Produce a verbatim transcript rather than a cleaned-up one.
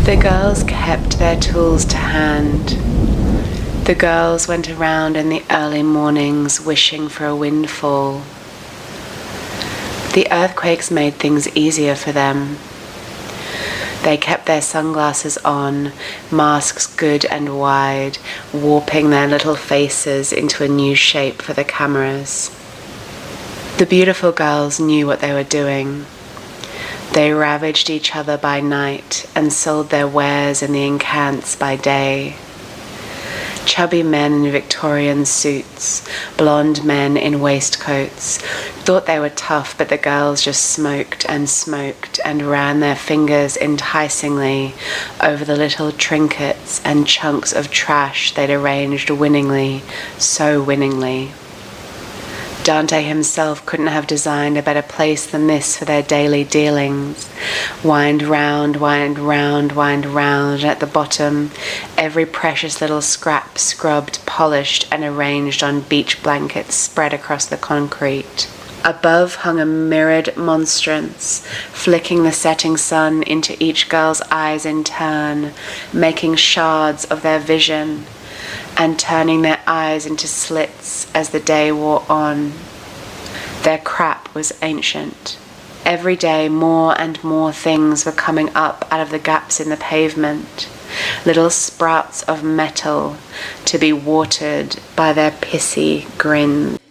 The girls kept their tools to hand. The girls went around in the early mornings wishing for a windfall. The earthquakes made things easier for them. They kept their sunglasses on, masks good and wide, warping their little faces into a new shape for the cameras. The beautiful girls knew what they were doing. They ravaged each other by night and sold their wares in the encants by day. Chubby men in Victorian suits, blonde men in waistcoats, thought they were tough, but the girls just smoked and smoked and ran their fingers enticingly over the little trinkets and chunks of trash they'd arranged winningly, so winningly. Dante himself couldn't have designed a better place than this for their daily dealings. Wind round, wind round, wind round, and at the bottom, every precious little scrap scrubbed, polished, and arranged on beach blankets spread across the concrete. Above hung a mirrored monstrance, flicking the setting sun into each girl's eyes in turn, making shards of their vision, and turning their eyes into slits as the day wore on. Their crap was ancient. Every day more and more things were coming up out of the gaps in the pavement, little sprouts of metal to be watered by their pissy grins.